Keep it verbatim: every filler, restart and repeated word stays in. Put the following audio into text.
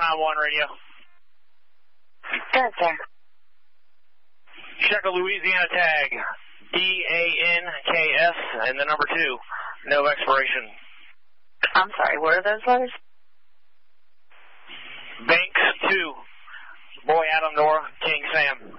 nine one radio. Good, sir. Check a Louisiana tag. D A N K S and the number two. No expiration. I'm sorry, what are those letters? Banks two. Boy Adam Nora, King Sam.